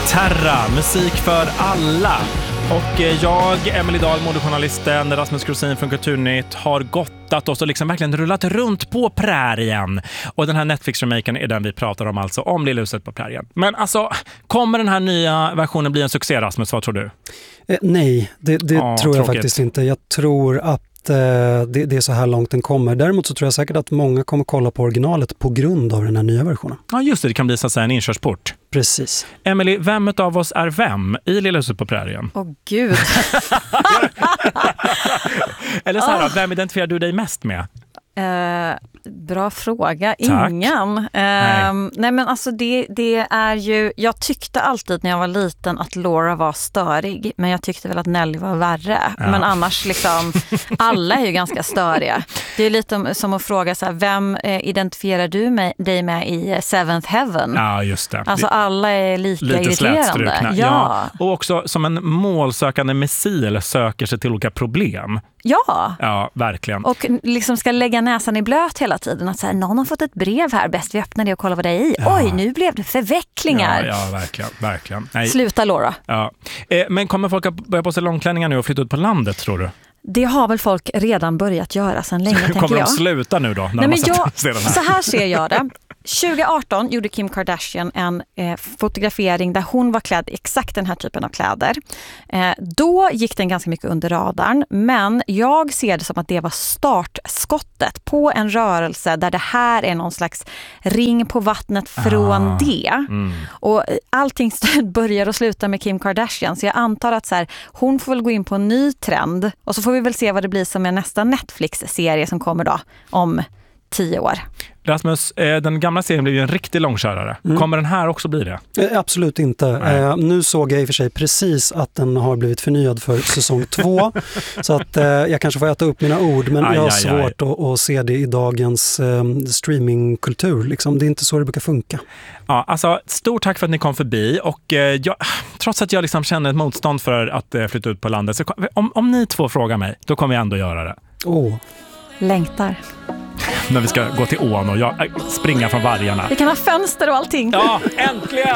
Terra, musik för alla. Och jag, Emily Dahl, modejournalisten, Rasmus Krosin från Kulturnytt, har gottat oss och liksom verkligen rullat runt på prärien. Och den här Netflix-remaken är den vi pratar om, alltså om Lilla huset på prärien. Men alltså, kommer den här nya versionen bli en succé, Rasmus? Vad tror du? Nej, det tror jag faktiskt inte. Jag tror att det är så här långt den kommer. Däremot så tror jag säkert att många kommer kolla på originalet på grund av den här nya versionen. Ja, just det. Det kan bli så att säga en inkörsport. Precis. Emily, vem av oss är vem i Lilla huset på prärien? Åh gud. Eller så här, vem identifierar du dig mest med? Bra fråga. Tack. Ingen. Nej men alltså det är ju, jag tyckte alltid när jag var liten att Laura var störig, men jag tyckte väl att Nelly var värre. Ja. Men annars liksom, alla är ju ganska störiga. Det är lite som att fråga så här, vem identifierar du dig med i Seventh Heaven? Ja, just det. Alltså alla är lite irriterande. Ja. Och också som en målsökande missil söker sig till olika problem. Ja, verkligen. Och liksom ska lägga näsan i blöt hela tiden. Att så här, någon har fått ett brev här, bäst vi öppnar det och kollar vad det är i. Ja. Oj, nu blev det förvecklingar. Ja, verkligen. Nej. Sluta, Laura. Ja. Men kommer folk att börja på sig långklänningar nu och flytta ut på landet, tror du? Det har väl folk redan börjat göra sedan länge, tänker jag. Kommer de sluta nu då? Nej, men så här ser jag det. 2018 gjorde Kim Kardashian en fotografering där hon var klädd exakt den här typen av kläder. Då gick den ganska mycket under radarn, men jag ser det som att det var startskottet på en rörelse där det här är någon slags ring på vattnet från det. Och allting börjar och slutar med Kim Kardashian, så jag antar att så här, hon får väl gå in på en ny trend och så får vi väl se vad det blir som är nästa Netflix-serie som kommer då om 10 år. Rasmus, den gamla serien blev ju en riktig långkörare. Kommer den här också bli det? Absolut inte. Nu såg jag i och för sig precis att den har blivit förnyad för säsong 2. Så att jag kanske får äta upp mina ord, men jag har svårt att se det i dagens streamingkultur. Liksom. Det är inte så det brukar funka. Ja, alltså, stort tack för att ni kom förbi. Och trots att jag liksom känner ett motstånd för att flytta ut på landet, så om ni två frågar mig, då kommer jag ändå göra det. Längtar. När vi ska gå till ån och springa från vargarna. Vi kan ha fönster och allting. Ja, äntligen!